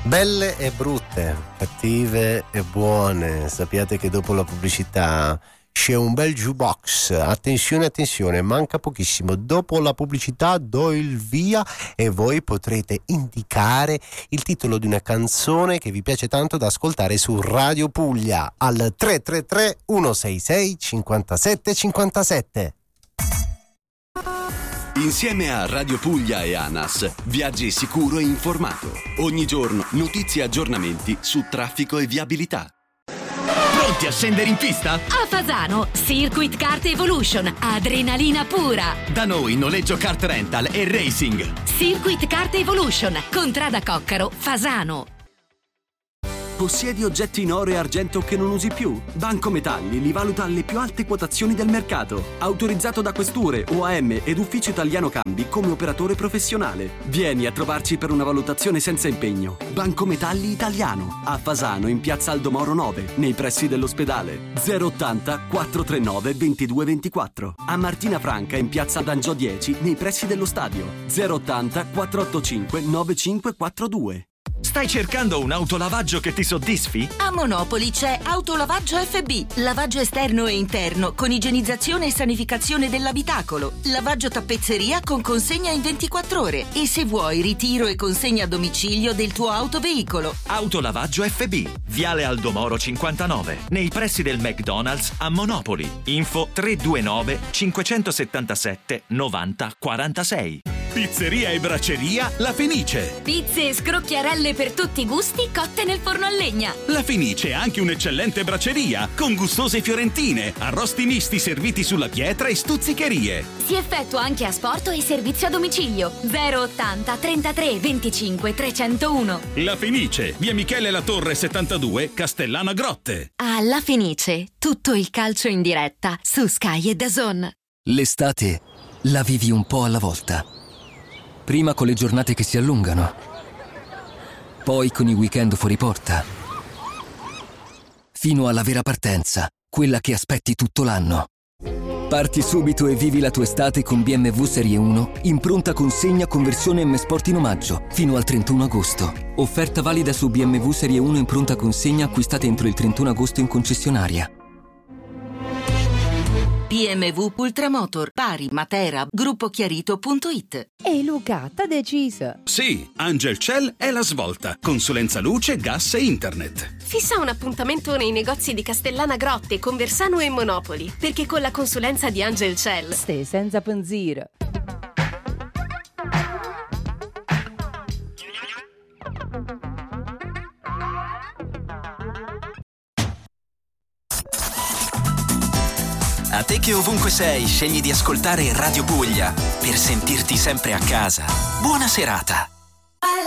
Belle e brutte, cattive e buone. Sappiate che dopo la pubblicità c'è un bel jukebox. Attenzione, attenzione, manca pochissimo. Dopo la pubblicità do il via e voi potrete indicare il titolo di una canzone che vi piace tanto da ascoltare su Radio Puglia al 333 166 57 57. Insieme a Radio Puglia e ANAS, viaggi sicuro e informato. Ogni giorno notizie e aggiornamenti su traffico e viabilità. Pronti a scendere in pista? A Fasano, Circuit Kart Evolution, adrenalina pura. Da noi noleggio kart rental e racing. Circuit Kart Evolution, Contrada Coccaro, Fasano. Possiedi oggetti in oro e argento che non usi più? Banco Metalli li valuta alle più alte quotazioni del mercato. Autorizzato da questure, OAM ed Ufficio Italiano Cambi come operatore professionale. Vieni a trovarci per una valutazione senza impegno. Banco Metalli Italiano. A Fasano in piazza Aldomoro 9, nei pressi dell'ospedale. 080 439 2224. A Martina Franca in piazza D'Angiò 10, nei pressi dello stadio. 080 485 9542. Stai cercando un autolavaggio che ti soddisfi? A Monopoli c'è Autolavaggio FB, lavaggio esterno e interno con igienizzazione e sanificazione dell'abitacolo, lavaggio tappezzeria con consegna in 24 ore e se vuoi ritiro e consegna a domicilio del tuo autoveicolo. Autolavaggio FB, Viale Aldomoro 59, nei pressi del McDonald's a Monopoli. Info 329 577 90 46. Pizzeria e bracceria La Fenice. Pizze e scrocchiarelle per tutti i gusti cotte nel forno a legna. La Fenice è anche un'eccellente bracceria con gustose fiorentine, arrosti misti serviti sulla pietra e stuzzicherie. Si effettua anche asporto e servizio a domicilio. 080 33 25 301. La Fenice, via Michele Latorre 72, Castellana Grotte. Alla Fenice, tutto il calcio in diretta su Sky e DAZN. L'estate la vivi un po' alla volta. Prima con le giornate che si allungano, poi con i weekend fuori porta, fino alla vera partenza, quella che aspetti tutto l'anno. Parti subito e vivi la tua estate con BMW Serie 1 in pronta consegna con versione M Sport in omaggio fino al 31 agosto. Offerta valida su BMW Serie 1 in pronta consegna acquistate entro il 31 agosto in concessionaria. BMW Ultramotor, Bari, Matera, gruppochiarito.it. E Luca, t'ha deciso? Sì, Angel Cell è la svolta. Consulenza luce, gas e internet. Fissa un appuntamento nei negozi di Castellana Grotte, Conversano e Monopoli, perché con la consulenza di Angel Cell stai senza pensiero. A te che ovunque sei scegli di ascoltare Radio Puglia per sentirti sempre a casa. Buona serata.